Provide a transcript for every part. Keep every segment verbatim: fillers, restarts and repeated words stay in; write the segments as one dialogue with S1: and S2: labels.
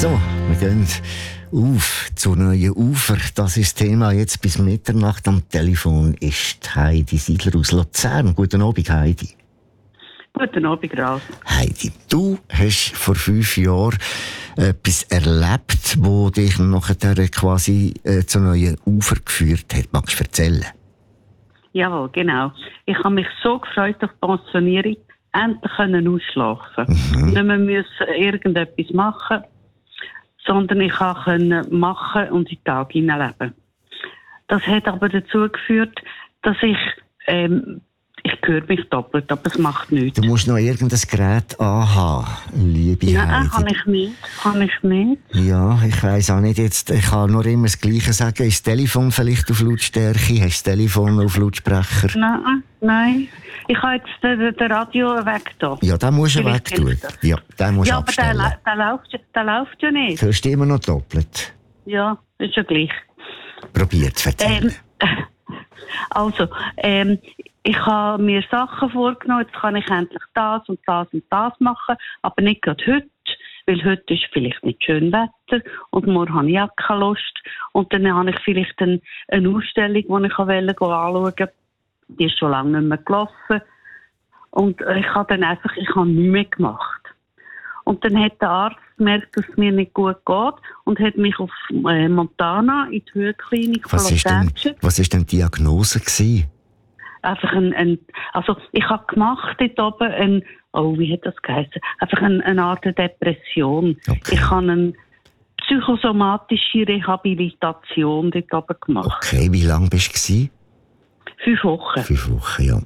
S1: So, wir gehen auf zu neuen Ufer. Das ist das Thema jetzt bis Mitternacht. Am Telefon ist Heidi Siedler aus Luzern. Guten Abend, Heidi.
S2: Guten Abend, Ralf.
S1: Heidi, du hast vor fünf Jahren etwas erlebt, das dich nachher quasi äh, zu neuen Ufer geführt hat. Magst du erzählen?
S2: Jawohl, genau. Ich habe mich so gefreut auf die Pensionierung, endlich können ausschlafen. Mhm. Nicht mehr müssen irgendetwas machen, sondern ich konnte machen und in den Tag hineinleben. Das hat aber dazu geführt, dass ich, ähm, ich höre mich doppelt, aber es macht nichts.
S1: Du musst noch irgendein Gerät anhaben, liebe Heidi.
S2: Nein, kann ich nicht, kann ich nicht.
S1: Ja, ich weiss auch nicht jetzt, ich kann nur immer das Gleiche sagen. Ist das Telefon vielleicht auf Lautstärke? Hast du das Telefon auf Lautsprecher?
S2: Nein, nein. Ich habe jetzt den, den Radio weg da.
S1: Ja, den musst du weg tun. Ja, den musst du
S2: ja, aber
S1: abstellen.
S2: der, der, läuft, der läuft ja nicht.
S1: Du hörst immer noch doppelt.
S2: Ja, ist ja gleich.
S1: Probier zu erzählen.
S2: Ähm, also, ähm, ich habe mir Sachen vorgenommen, jetzt kann ich endlich das und das und das machen, aber nicht gerade heute, weil heute ist vielleicht nicht schön Wetter und morgen habe ich auch keine Lust. Und dann habe ich vielleicht ein, eine Ausstellung, die ich anschauen wollte. Die ist schon lange nicht mehr gelaufen. Und ich habe dann einfach, ich habe nichts mehr gemacht. Und dann hat der Arzt gemerkt, dass es mir nicht gut geht und hat mich auf äh, Montana in die Höhenklinik
S1: von Luzern geschickt. Was war denn die Diagnose gewesen?
S2: Einfach ein, ein, also ich habe gemacht dort oben ein, oh, wie hat das geheißen? Einfach ein, eine Art Depression. Okay. Ich habe eine psychosomatische Rehabilitation dort oben gemacht.
S1: Okay, wie lange bist du gewesen?
S2: Fünf Wochen.
S1: Fünf Wochen, ja.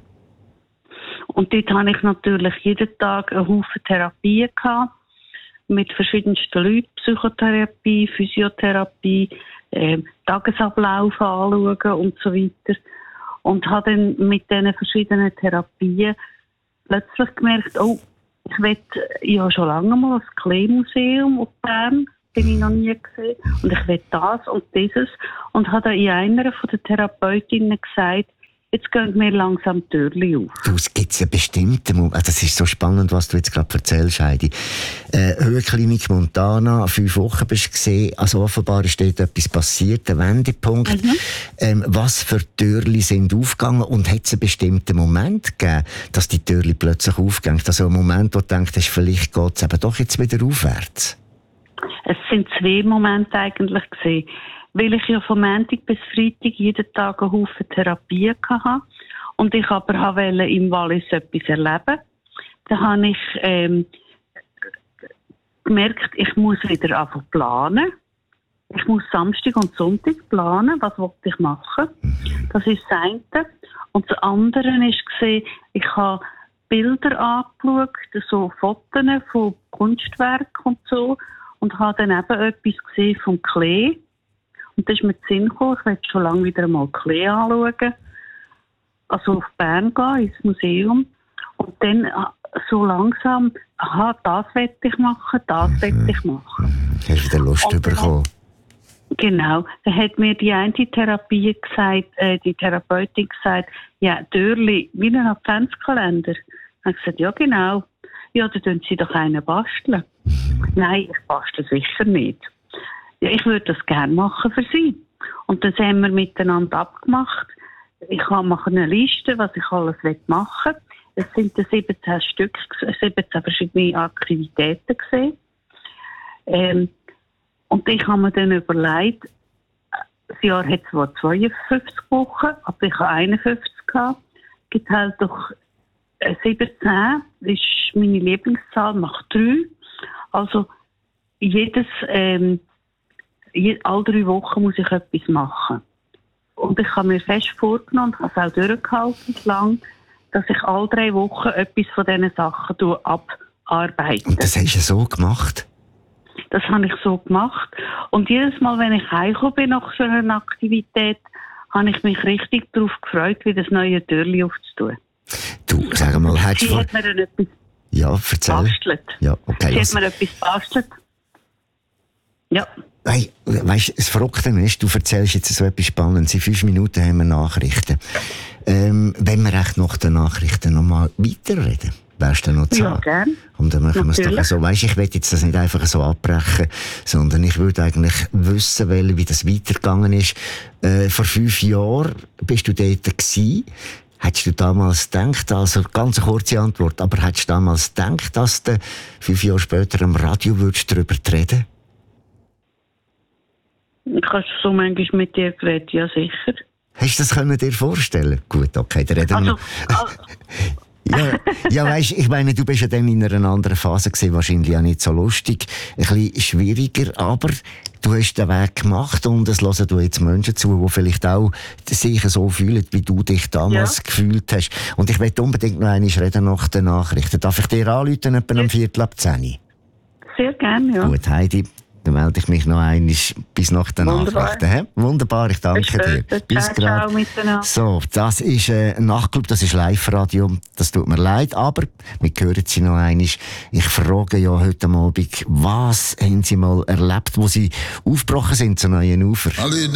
S2: Und dort hatte ich natürlich jeden Tag einen Haufen Therapien gehabt, mit verschiedensten Leuten, Psychotherapie, Physiotherapie, äh, Tagesablauf anschauen und so weiter. Und habe dann mit diesen verschiedenen Therapien plötzlich gemerkt, oh, ich will ja schon lange mal das Klee-Museum auf Bern, bin ich noch nie gesehen, und ich will das und dieses. Und habe dann in einer von den Therapeutinnen gesagt, jetzt gehen wir langsam die Türchen auf.
S1: Du, es gibt einen bestimmten Moment, also das ist so spannend, was du jetzt gerade erzählst, Heidi. Äh, Höhenklinik Montana, fünf Wochen bist du gesehen, also offenbar ist dort etwas passiert, ein Wendepunkt. Mhm. Ähm, was für Türchen sind aufgegangen und hat es einen bestimmten Moment gegeben, dass die Türchen plötzlich aufgehen? Also ein Moment, wo du denkst, vielleicht geht es eben doch jetzt wieder aufwärts?
S2: Es sind zwei Momente eigentlich gewesen. Weil ich ja von Montag bis Freitag jeden Tag einen Haufen Therapie hatte und ich aber wollte im Wallis etwas erleben. Da habe ich ähm, gemerkt, ich muss wieder anfangen planen. Ich muss Samstag und Sonntag planen, was wollte ich machen. Das ist das eine. Und das andere war, ich habe Bilder angeschaut, so Fotos von Kunstwerken und so, und habe dann eben etwas gesehen vom Klee. Und das ist mir in den Sinn gekommen, ich will schon lange wieder einmal Klee anschauen. Also auf Bern gehen, ins Museum. Und dann so langsam, aha, das will ich machen, das mhm. will ich machen.
S1: Hast du wieder Lust und bekommen?
S2: Genau. Dann hat mir die eine Therapie gesagt, äh, die Therapeutin gesagt, ja, Türli, wie ein Adventskalender. Dann habe ich gesagt, ja genau. Ja, dann tun Sie doch einen basteln. Mhm. Nein, ich bastle sicher nicht. Ja, ich würde das gerne machen für Sie. Und das haben wir miteinander abgemacht. Ich mache eine Liste, was ich alles machen will. Es sind siebzehn Stück, siebzehn verschiedene Aktivitäten gesehen. Ähm, und ich habe mir dann überlegt, das Jahr hat zwar zweiundfünfzig Wochen, aber ich habe einundfünfzig gehabt. Es gibt halt doch siebzehn, das ist meine Lieblingszahl, macht drei. Also jedes, ähm, alle drei Wochen muss ich etwas machen. Und ich habe mir fest vorgenommen und habe es auch durchgehalten, lang, dass ich alle drei Wochen etwas von diesen Sachen abarbeite.
S1: Und das hast du so gemacht?
S2: Das habe ich so gemacht. Und jedes Mal, wenn ich heimgekommen bin nach so einer Aktivität, habe ich mich richtig darauf gefreut, wie das neue Türchen aufzutun.
S1: Du, sag mal, hast
S2: du... Sie hat mir dann etwas
S1: ja, erzähl.
S2: bastelt.
S1: Ja, okay.
S2: Sie hat mir etwas bastelt. Ja.
S1: Hey, weißt du, das Verrückte ist, du erzählst jetzt so etwas Spannendes. In fünf Minuten haben wir Nachrichten. Ähm, wenn wir echt nach den Nachrichten noch mal weiterreden? Wärst du noch zu
S2: Ja, gern.
S1: Und dann machen wir es doch so. Weisst, ich will jetzt das nicht einfach so abbrechen, sondern ich würde eigentlich wissen wollen, wie das weitergegangen ist. Äh, vor fünf Jahren bist du dort gewesen. Hättest du damals gedacht, also ganz eine kurze Antwort, aber hättest du damals gedacht, dass du fünf Jahre später am Radio würdest darüber reden?
S2: Ich habe so manchmal mit dir geredet, ja sicher.
S1: Hast du das können dir vorstellen? Gut, okay, dann reden wir.
S2: Also, also
S1: ja, ja, weisst, ich meine, du bist ja dann in einer anderen Phase gewesen, wahrscheinlich auch nicht so lustig, ein bisschen schwieriger, aber du hast den Weg gemacht und es hören du jetzt Menschen zu, die vielleicht auch sich so fühlen, wie du dich damals ja. gefühlt hast. Und ich möchte unbedingt noch einmal reden nach den Nachrichten. Darf ich dir anrufen, etwa ja. um Viertel ab zehn?
S2: Sehr gerne, ja.
S1: Gut, Heidi. Dann melde ich mich noch einmal bis nach den Nachrichten. Wunderbar, ich danke dir. Bis
S2: gerade.
S1: So, das ist äh, ein Nachtclub, das ist Live-Radio. Das tut mir leid, aber wir hören Sie noch einmal. Ich frage ja heute Abend, was haben Sie mal erlebt, wo Sie aufgebrochen sind zu neuen Ufer?